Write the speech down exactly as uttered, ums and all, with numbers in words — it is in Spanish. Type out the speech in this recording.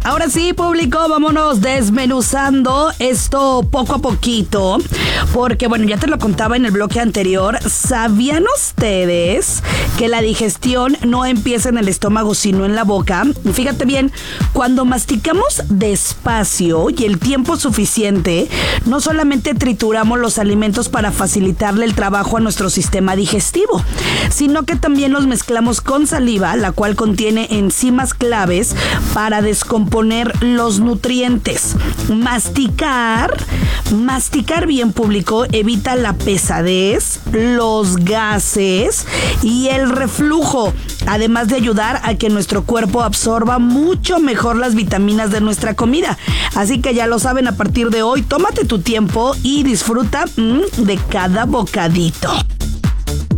Ahora sí, público, vámonos desmenuzando esto poco a poquito, porque bueno, ya te lo contaba en el bloque anterior. ¿Sabían ustedes que la digestión no empieza en el estómago sino en la boca? Fíjate bien, cuando masticamos despacio y el tiempo suficiente, no solamente trituramos los alimentos para facilitarle el trabajo a nuestro sistema digestivo, sino que también los mezclamos con saliva, la cual contiene enzimas claves para descomponer los nutrientes. Masticar, masticar bien, público, evita la pesadez, los gases y el reflujo, además de ayudar a que nuestro cuerpo absorba mucho mejor las vitaminas de nuestra comida. Así que ya lo saben, a partir de hoy, tómate tu tiempo y disfruta mmm, de cada bocadito.